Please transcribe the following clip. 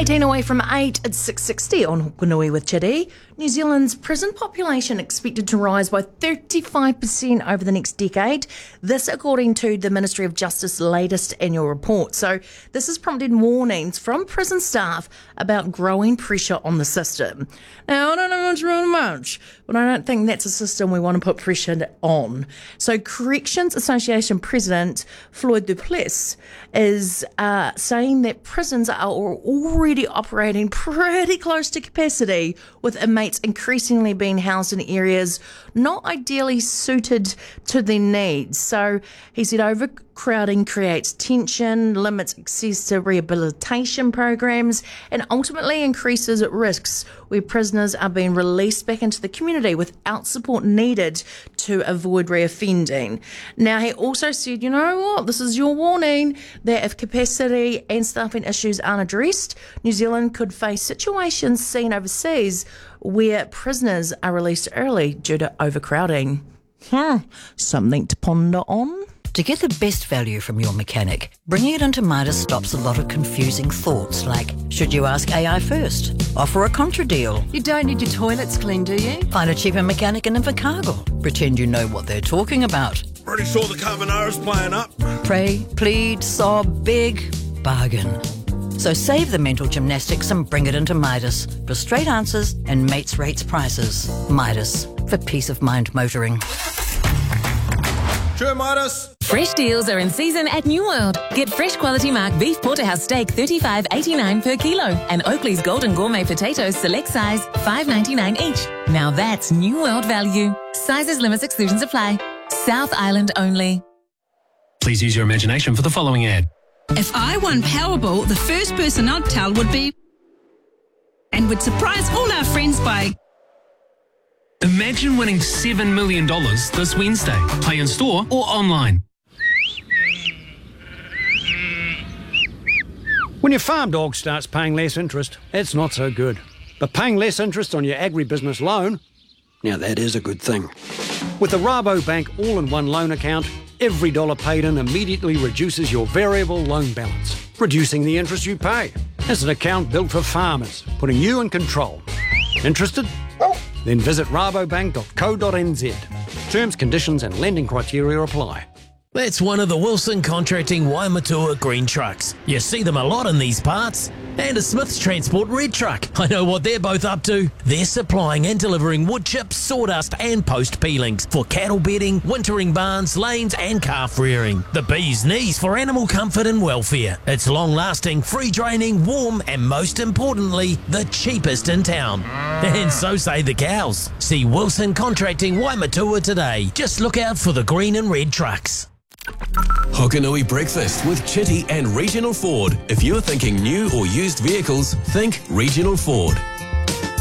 18 away from 8 at 6:60 on Hokanui with Chitty. New Zealand's prison population expected to rise by 35% over the next decade. This according to the Ministry of Justice's latest annual report. So this has prompted warnings from prison staff about growing pressure on the system. Now, I don't know much about much, but I don't think that's a system we want to put pressure on. So Corrections Association President Floyd Duplessis is saying that prisons are already operating pretty close to capacity, with inmates increasingly being housed in areas not ideally suited to their needs. So he said overcrowding creates tension, limits access to rehabilitation programs, and ultimately increases risks where prisoners are being released back into the community without support needed to avoid reoffending. Now, he also said, you know what, this is your warning that if capacity and staffing issues aren't addressed, New Zealand could face situations seen overseas where prisoners are released early due to overcrowding. Something to ponder on. To get the best value from your mechanic, bringing it into Midas stops a lot of confusing thoughts like, should you ask AI first? Offer a contra deal. You don't need your toilets cleaned, do you? Find a cheaper mechanic in Invercargill. Pretend you know what they're talking about. Pretty sure the carbonara's playing up. Pray, plead, sob, beg, bargain. So save the mental gymnastics and bring it into Midas for straight answers and mates rates prices. Midas, for peace of mind motoring. Sure, Midas. Fresh deals are in season at New World. Get fresh quality mark beef porterhouse steak $35.89 per kilo and Oakley's Golden Gourmet potatoes select size $5.99 each. Now that's New World value. Sizes, limits, exclusions apply. South Island only. Please use your imagination for the following ad. If I won Powerball, the first person I'd tell would be... and would surprise all our friends by... Imagine winning $7 million this Wednesday. Play in store or online. When your farm dog starts paying less interest, it's not so good. But paying less interest on your agribusiness loan, now that is a good thing. With the Rabobank all-in-one loan account, every dollar paid in immediately reduces your variable loan balance, reducing the interest you pay. It's an account built for farmers, putting you in control. Interested? Then visit rabobank.co.nz. Terms, conditions and lending criteria apply. That's one of the Wilson Contracting Waimatua green trucks. You see them a lot in these parts. And a Smith's Transport red truck. I know what they're both up to. They're supplying and delivering wood chips, sawdust and post peelings for cattle bedding, wintering barns, lanes and calf rearing. The bee's knees for animal comfort and welfare. It's long lasting, free draining, warm and most importantly, the cheapest in town. And so say the cows. See Wilson Contracting Waimatua today. Just look out for the green and red trucks. Hokanui Breakfast with Chitty and Regional Ford. If you're thinking new or used vehicles, think Regional Ford.